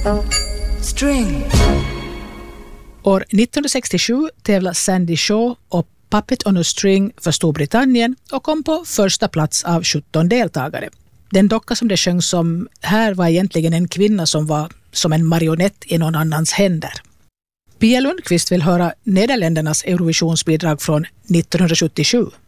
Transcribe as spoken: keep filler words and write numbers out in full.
String. År nittonhundrasextiosju tävlade Sandy Shaw och Puppet on a String för Storbritannien och kom på första plats av sjutton deltagare. Den docka som det sjöngs om här var egentligen en kvinna som var som en marionett i någon annans händer. Pia Lundqvist vill höra Nederländernas Eurovisionsbidrag från nittonhundrasjuttiosju.